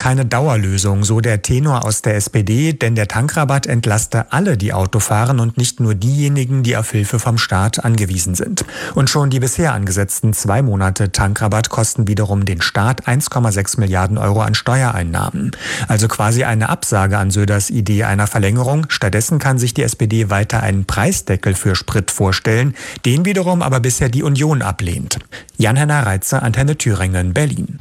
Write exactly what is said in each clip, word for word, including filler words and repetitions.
keine Dauerlösung, so der Tenor aus der S P D, denn der Tankrabatt entlaste alle, die Auto fahren und nicht nur diejenigen, die auf Hilfe vom Staat angewiesen sind. Und schon die bisher angesetzten zwei Monate Tankrabatt kosten wiederum den Staat eins Komma sechs Milliarden Euro an Steuereinnahmen. Also quasi eine Absage an Söders Idee einer Verlängerung. Stattdessen kann sich die S P D weiter einen Preisdeckel für Sprit vorstellen, den wiederum aber bisher die Union ablehnt. Jan-Henner Reitze, Antenne Thüringen, Berlin.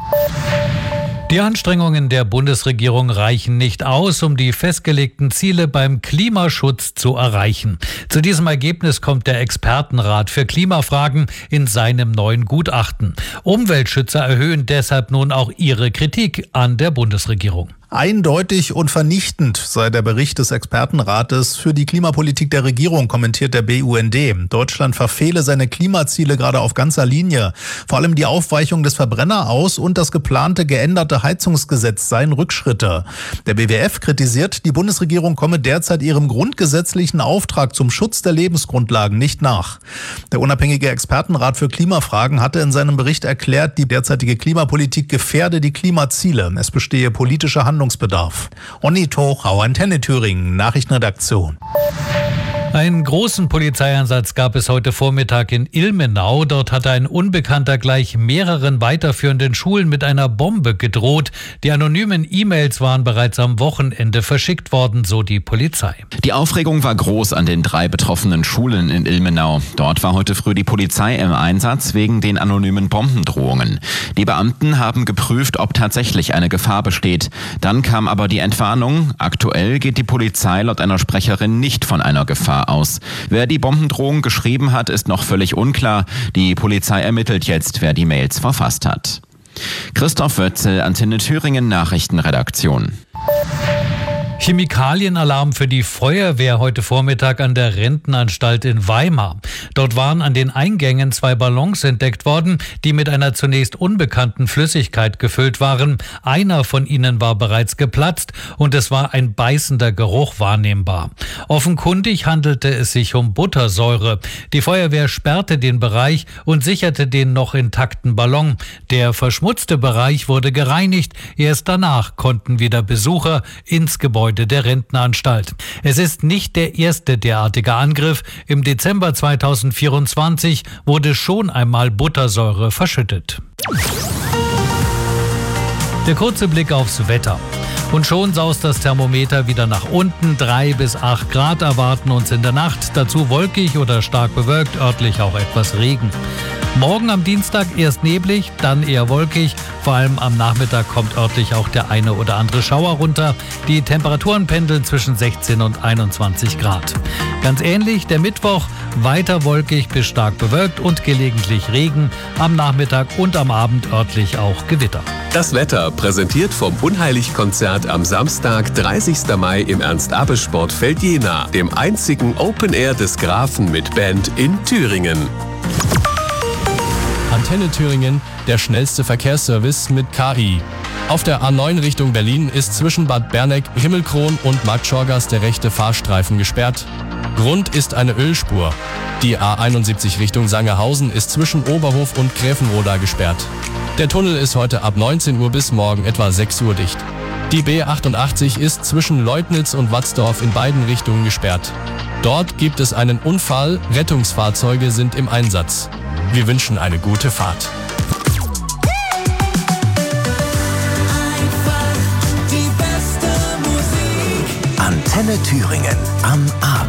Die Anstrengungen der Bundesregierung reichen nicht aus, um die festgelegten Ziele beim Klimaschutz zu erreichen. Zu diesem Ergebnis kommt der Expertenrat für Klimafragen in seinem neuen Gutachten. Umweltschützer erhöhen deshalb nun auch ihre Kritik an der Bundesregierung. Eindeutig und vernichtend sei der Bericht des Expertenrates für die Klimapolitik der Regierung, kommentiert der B U N D. Deutschland verfehle seine Klimaziele gerade auf ganzer Linie. Vor allem die Aufweichung des Verbrenneraus und das geplante geänderte Heizungsgesetz seien Rückschritte. Der B W F kritisiert, die Bundesregierung komme derzeit ihrem grundgesetzlichen Auftrag zum Schutz der Lebensgrundlagen nicht nach. Der unabhängige Expertenrat für Klimafragen hatte in seinem Bericht erklärt, die derzeitige Klimapolitik gefährde die Klimaziele. Es bestehe politischer Handlungsbedarf. Handlungsbedarf. Onni Tochau, Antenne Thüringen, Nachrichtenredaktion. Einen großen Polizeieinsatz gab es heute Vormittag in Ilmenau. Dort hatte ein Unbekannter gleich mehreren weiterführenden Schulen mit einer Bombe gedroht. Die anonymen E-Mails waren bereits am Wochenende verschickt worden, so die Polizei. Die Aufregung war groß an den drei betroffenen Schulen in Ilmenau. Dort war heute früh die Polizei im Einsatz wegen den anonymen Bombendrohungen. Die Beamten haben geprüft, ob tatsächlich eine Gefahr besteht. Dann kam aber die Entwarnung. Aktuell geht die Polizei laut einer Sprecherin nicht von einer Gefahr aus. Wer die Bombendrohung geschrieben hat, ist noch völlig unklar. Die Polizei ermittelt jetzt, wer die Mails verfasst hat. Christoph Wötzel, Antenne Thüringen, Nachrichtenredaktion. Chemikalienalarm für die Feuerwehr heute Vormittag an der Rentenanstalt in Weimar. Dort waren an den Eingängen zwei Ballons entdeckt worden, die mit einer zunächst unbekannten Flüssigkeit gefüllt waren. Einer von ihnen war bereits geplatzt und es war ein beißender Geruch wahrnehmbar. Offenkundig handelte es sich um Buttersäure. Die Feuerwehr sperrte den Bereich und sicherte den noch intakten Ballon. Der verschmutzte Bereich wurde gereinigt. Erst danach konnten wieder Besucher ins Gebäude der Rentenanstalt. Es ist nicht der erste derartige Angriff. Im Dezember zweitausendvierundzwanzig wurde schon einmal Buttersäure verschüttet. Der kurze Blick aufs Wetter. Und schon saust das Thermometer wieder nach unten. Drei bis acht Grad erwarten uns in der Nacht. Dazu wolkig oder stark bewölkt, örtlich auch etwas Regen. Morgen am Dienstag erst neblig, dann eher wolkig. Vor allem am Nachmittag kommt örtlich auch der eine oder andere Schauer runter. Die Temperaturen pendeln zwischen sechzehn und einundzwanzig Grad. Ganz ähnlich der Mittwoch, weiter wolkig bis stark bewölkt und gelegentlich Regen. Am Nachmittag und am Abend örtlich auch Gewitter. Das Wetter präsentiert vom Unheilig-Konzert am Samstag, dreißigsten Mai im Ernst-Abbe-Sportfeld Jena, dem einzigen Open Air des Grafen mit Band in Thüringen. Antenne Thüringen, der schnellste Verkehrsservice mit K I. Auf der A neun Richtung Berlin ist zwischen Bad Berneck, Himmelkron und Marktschorgast der rechte Fahrstreifen gesperrt. Grund ist eine Ölspur. Die A einundsiebzig Richtung Sangerhausen ist zwischen Oberhof und Gräfenroda gesperrt. Der Tunnel ist heute ab neunzehn Uhr bis morgen etwa sechs Uhr dicht. Die B achtundachtzig ist zwischen Leutnitz und Watzdorf in beiden Richtungen gesperrt. Dort gibt es einen Unfall, Rettungsfahrzeuge sind im Einsatz. Wir wünschen eine gute Fahrt. Antenne Thüringen am Abend.